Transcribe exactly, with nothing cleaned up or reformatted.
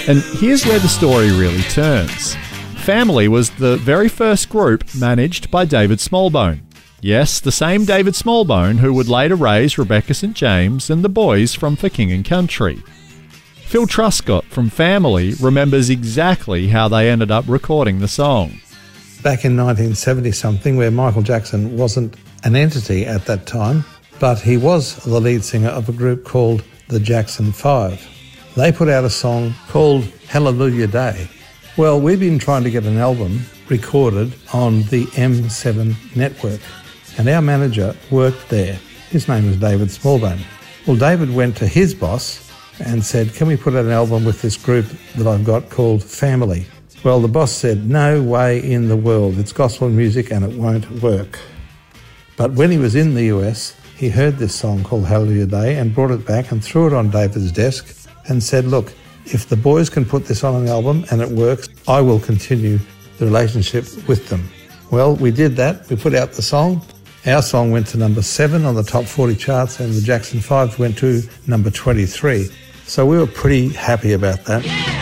And here's where the story really turns. Family was the very first group managed by David Smallbone. Yes, the same David Smallbone who would later raise Rebecca Saint James and the boys from For King and Country. Phil Truscott from Family remembers exactly how they ended up recording the song. Back in nineteen seventy-something, where Michael Jackson wasn't an entity at that time, but he was the lead singer of a group called the Jackson Five. They put out a song called Hallelujah Day. Well, we've been trying to get an album recorded on the M seven network, and our manager worked there. His name was David Smallbone. Well, David went to his boss and said, can we put out an album with this group that I've got called Family? Well, the boss said, no way in the world. It's gospel music and it won't work. But when he was in the U S, he heard this song called Hallelujah Day and brought it back and threw it on David's desk and said, look, if the boys can put this on an album and it works, I will continue the relationship with them. Well, we did that. We put out the song. Our song went to number seven on the top forty charts and the Jackson Five went to number twenty-three. So we were pretty happy about that.